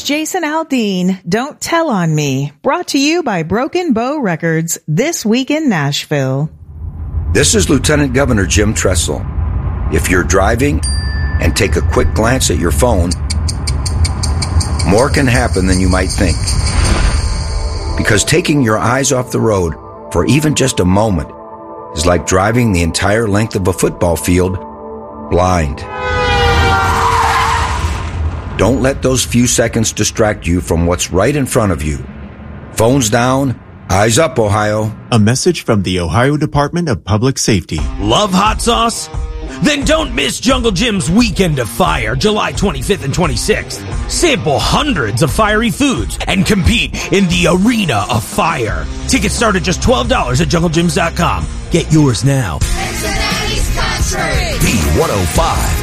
Jason Aldean, Don't Tell on Me, brought to you by Broken Bow Records, this week in Nashville. This is Lieutenant Governor Jim Tressel. If you're driving and take a quick glance at your phone, more can happen than you might think. Because taking your eyes off the road for even just a moment is like driving the entire length of a football field blind. Don't let those few seconds distract you from what's right in front of you. Phones down, eyes up, Ohio. A message from the Ohio Department of Public Safety. Love hot sauce? Then don't miss Jungle Jim's Weekend of Fire, July 25th and 26th. Sample hundreds of fiery foods and compete in the Arena of Fire. Tickets start at just $12 at JungleJyms.com. Get yours now. Cincinnati's Country. B105.